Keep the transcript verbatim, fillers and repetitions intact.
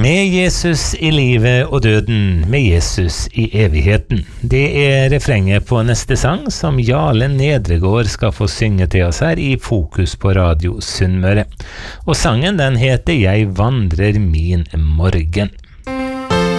Med Jesus i livet og døden, med Jesus i evigheten. Det er refrenget på neste sang som Jarle Nedregård skal få synge til oss her i Fokus på Radio Sunnmøre. Og sangen den heter Jeg vandrer min morgen.